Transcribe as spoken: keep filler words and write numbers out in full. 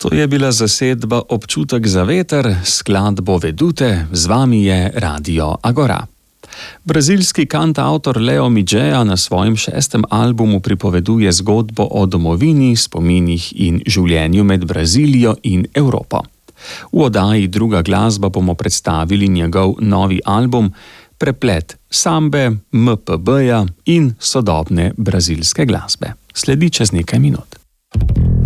To je bila zasedba Občutek za veter, skladbo Vedute, z vami je Radio Agora. Brazilski kantavtor Leo Midgeja na svojem šestem albumu pripoveduje zgodbo o domovini, spominih in življenju med Brazilijo in Evropo. V oddaji Druga glasba bomo predstavili njegov novi album, preplet sambe, em pe beja in sodobne brazilske glasbe. Sledi čez nekaj minut.